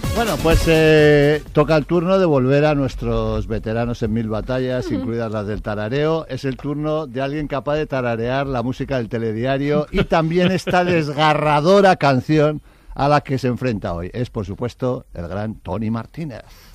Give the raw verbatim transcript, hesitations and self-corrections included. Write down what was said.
Bueno, pues eh, toca el turno de volver a nuestros veteranos en mil batallas, uh-huh. incluidas las del tarareo. Es el turno de alguien capaz de tararear la música del telediario y también esta desgarradora canción a la que se enfrenta hoy. Es, por supuesto, el gran Tony Martínez.